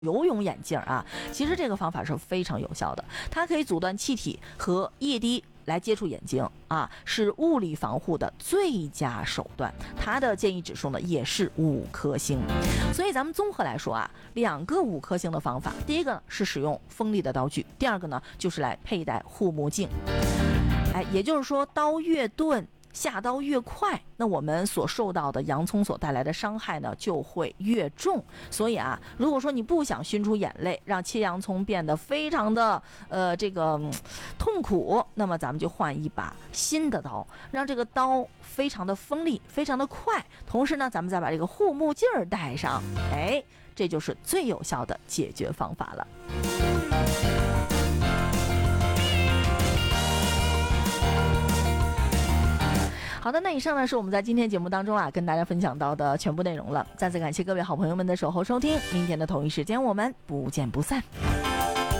游泳眼镜啊，其实这个方法是非常有效的，它可以阻断气体和液滴来接触眼睛啊，是物理防护的最佳手段。它的建议指数呢也是5颗星。所以咱们综合来说啊，2个5颗星的方法，第一个呢是使用锋利的刀具，第二个呢就是来佩戴护目镜。也就是说刀越钝，下刀越快，那我们所受到的洋葱所带来的伤害呢就会越重。所以啊，如果说你不想熏出眼泪，让切洋葱变得非常的痛苦，那么咱们就换一把新的刀，让这个刀非常的锋利，非常的快，同时呢咱们再把这个护目镜戴上，这就是最有效的解决方法了。好的，那以上呢是我们在今天节目当中跟大家分享到的全部内容了。再次感谢各位好朋友们的守候收听，明天的同一时间我们不见不散。